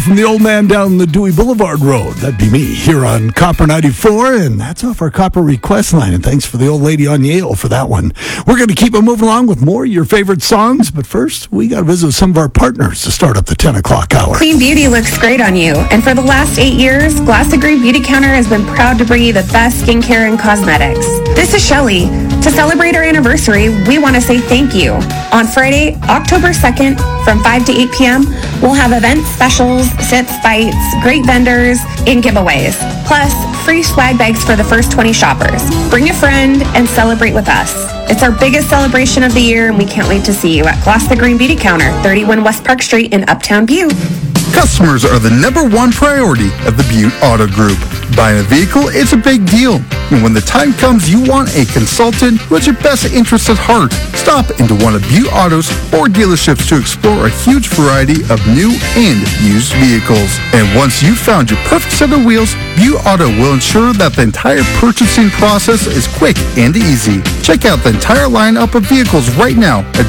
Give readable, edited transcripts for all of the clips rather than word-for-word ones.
From the old man down the Dewey Boulevard Road. That'd be me here on Copper 94, and that's off our Copper request line. And thanks for the old lady on Yale for that one. We're going to keep it moving along with more of your favorite songs, but first, we got to visit some of our partners to start up the 10 o'clock hour. Clean beauty looks great on you, and for the last 8 years, Glass Degree Beauty Counter has been proud to bring you the best skincare and cosmetics. This is Shelly. To celebrate our anniversary, we want to say thank you. On Friday, October 2nd, from 5 to 8 p.m., we'll have events, specials, sits, fights, great vendors, and giveaways. Plus, free swag bags for the first 20 shoppers. Bring a friend and celebrate with us. It's our biggest celebration of the year, and we can't wait to see you at Gloss the Green Beauty Counter, 31 West Park Street in Uptown Butte. Customers are the number one priority of the Butte Auto Group. Buying a vehicle is a big deal. And when the time comes you want a consultant who has your best interests at heart, stop into one of Butte Auto's 4 dealerships to explore a huge variety of new and used vehicles. And once you've found your perfect set of wheels, Butte Auto will ensure that the entire purchasing process is quick and easy. Check out the entire lineup of vehicles right now at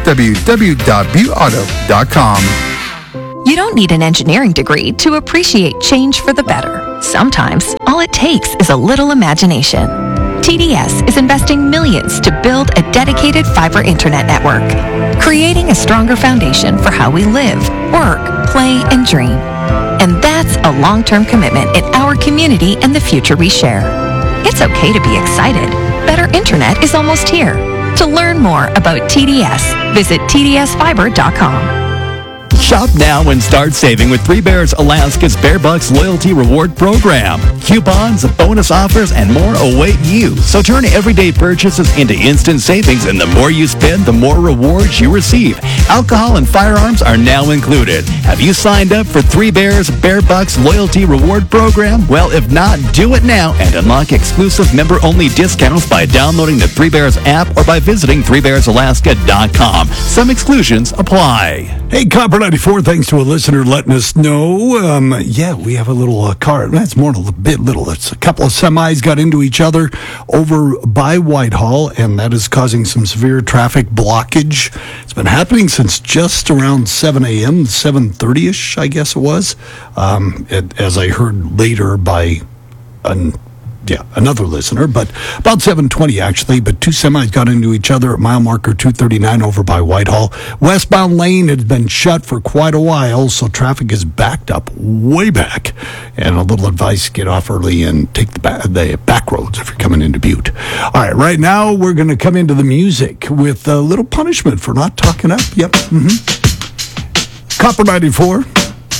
www.butteauto.com. You don't need an engineering degree to appreciate change for the better. Sometimes, all it takes is a little imagination. TDS is investing millions to build a dedicated fiber internet network, creating a stronger foundation for how we live, work, play, and dream. And that's a long-term commitment in our community and the future we share. It's okay to be excited. Better internet is almost here. To learn more about TDS, visit tdsfiber.com. Shop now and start saving with Three Bears Alaska's Bear Bucks Loyalty Reward Program. Coupons, bonus offers, and more await you. So turn everyday purchases into instant savings, and the more you spend, the more rewards you receive. Alcohol and firearms are now included. Have you signed up for Three Bears Bear Bucks Loyalty Reward Program? Well, if not, do it now and unlock exclusive member-only discounts by downloading the Three Bears app or by visiting threebearsalaska.com. Some exclusions apply. Hey, Copper 94, thanks to a listener letting us know. We have a little car. That's more than a bit little. It's a couple of semis got into each other over by Whitehall, and that is causing some severe traffic blockage. It's been happening since just around 7 a.m., 7:30-ish, I guess it was, as I heard later by another listener, but about 7:20 actually, but 2 semis got into each other at mile marker 239 over by Whitehall. Westbound lane had been shut for quite a while, so traffic is backed up way back. And a little advice, get off early and take the back roads if you're coming into Butte. All right, right now we're going to come into the music with a little punishment for not talking up. Yep. Copper 94.